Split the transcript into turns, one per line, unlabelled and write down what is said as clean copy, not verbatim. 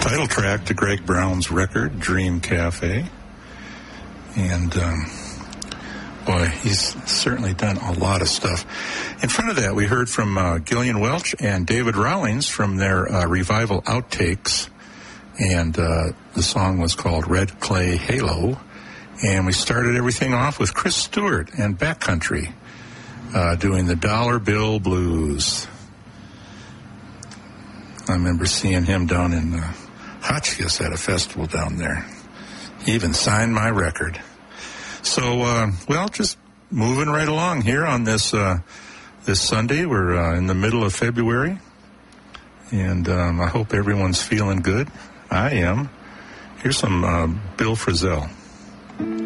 Title track to Greg Brown's record, Dream Cafe. And, boy, he's certainly done a lot of stuff. In front of that, we heard from Gillian Welch and David Rawlings from their revival Outtakes. And the song was called Red Clay Halo. And we started everything off with Chris Stewart and Backcountry doing the Dollar Bill Blues. I remember seeing him down in Hotchkiss at a festival down there. He even signed my record. So, just moving right along here on this Sunday. We're in the middle of February, and I hope everyone's feeling good. I am. Here's some Bill Frisell.